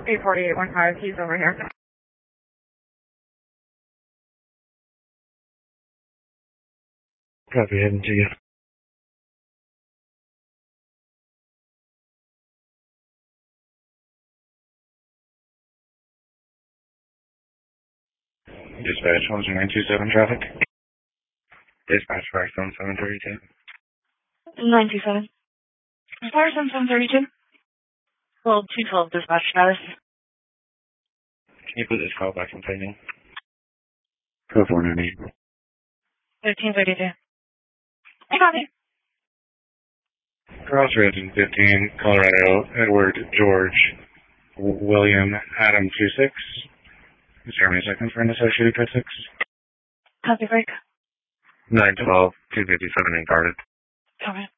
84815, he's over here. Copy, heading to you. Dispatch, 10927 traffic. Dispatch, Firestone 732. 927. Firestone 732. Well, 212 dispatch status. Can you put this call back in pending? Code 498. 1332. I copy. Crossroads in 15, Colorado, Edward, George, William, Adam 26. Germany second for an associated code 6. Copy break. 912, 257 in guarded. Copy.